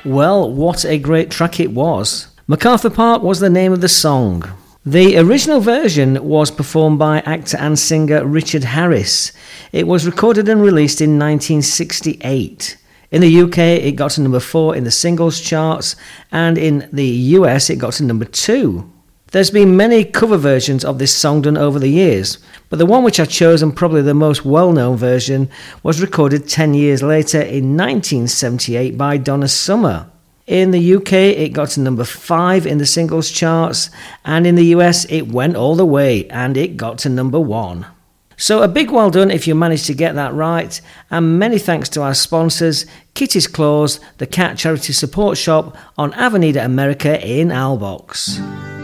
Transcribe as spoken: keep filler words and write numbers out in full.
Well, what a great track it was. MacArthur Park was the name of the song. The original version was performed by actor and singer Richard Harris. It was recorded and released in nineteen sixty-eight. In the U K, it got to number four in the singles charts, and in the U S, it got to number two. There's been many cover versions of this song done over the years, but the one which I chose, and probably the most well-known version, was recorded ten years later in nineteen seventy-eight by Donna Summer. In the U K, it got to number five in the singles charts, and in the U S, it went all the way, and it got to number one. So a big well done if you managed to get that right, and many thanks to our sponsors, Kitty's Claws, the cat charity support shop on Avenida America in Albox.